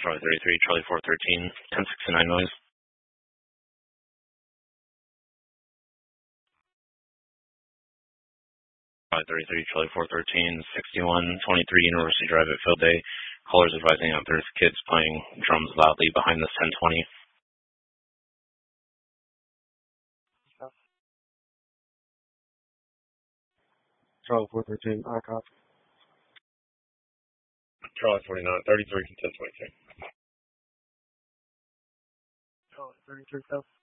Charlie 33, Charlie 413, 1069 noise. Charlie 33, Charlie 413, 6123 University Drive at Field Day. Callers advising that there's kids playing drums loudly behind this 1020. Charlie 413, I copy. Charlie 49, 33, 1022. Charlie 33, copy.